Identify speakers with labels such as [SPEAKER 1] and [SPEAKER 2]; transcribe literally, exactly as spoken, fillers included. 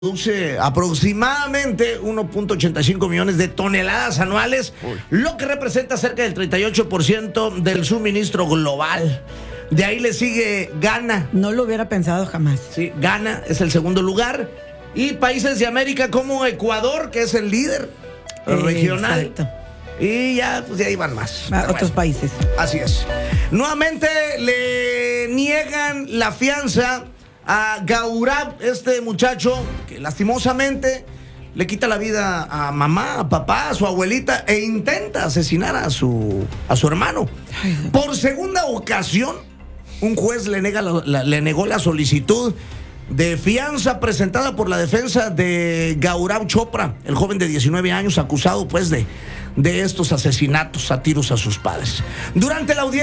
[SPEAKER 1] Produce aproximadamente uno punto ochenta y cinco millones de toneladas anuales, Uy. lo que representa cerca del treinta y ocho por ciento del suministro global. De ahí le sigue Ghana.
[SPEAKER 2] No lo hubiera pensado jamás.
[SPEAKER 1] Sí, Ghana es el segundo lugar. Y países de América como Ecuador, que es el líder eh, regional.
[SPEAKER 2] Exacto.
[SPEAKER 1] Y ya, pues de ahí van más.
[SPEAKER 2] A otros bueno, países.
[SPEAKER 1] Así es. Nuevamente le niegan la fianza a Gaurav, este muchacho que lastimosamente le quita la vida a mamá, a papá, a su abuelita e intenta asesinar a su, a su hermano. Ay. Por segunda ocasión, un juez le, nega la, la, le negó la solicitud de fianza presentada por la defensa de Gaurav Chopra, el joven de diecinueve años acusado pues de, de estos asesinatos a tiros a sus padres. Durante la audiencia